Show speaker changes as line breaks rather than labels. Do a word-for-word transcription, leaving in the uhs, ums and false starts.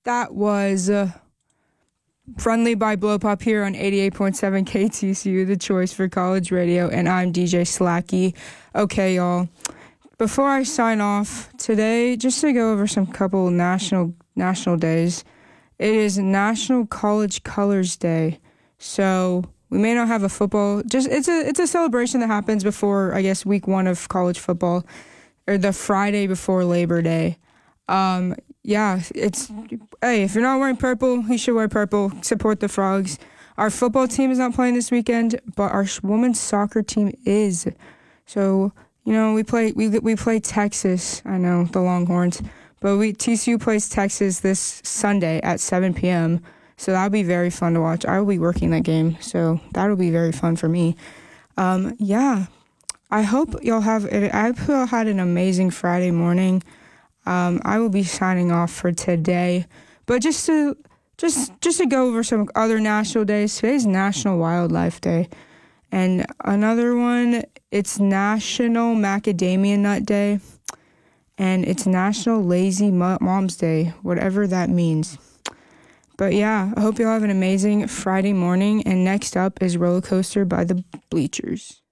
That was uh, Friendly by Blow Pop here on eighty-eight point seven K T C U, the choice for college radio, and I'm D J Slacky. Okay, y'all. Before I sign off today, just to go over some couple national national days, it is National College Colors Day. So we may not have a football. Just it's a it's a celebration that happens before, I guess, week one of college football, or the Friday before Labor Day. Um, yeah, it's hey, if you're not wearing purple, you should wear purple. Support the Frogs. Our football team is not playing this weekend, but our women's soccer team is. So you know we play we we play Texas. I know the Longhorns, but we T C U plays Texas this Sunday at seven p.m. So that'll be very fun to watch. I will be working that game, so that'll be very fun for me. Um, yeah, I hope y'all have. I hope y'all had an amazing Friday morning. Um, I will be signing off for today, but just to just just to go over some other national days. Today's National Wildlife Day, and another one. It's National Macadamia Nut Day, and it's National Lazy Moms Day, whatever that means. But yeah, I hope y'all have an amazing Friday morning. And next up is Roller Coaster by the Bleachers.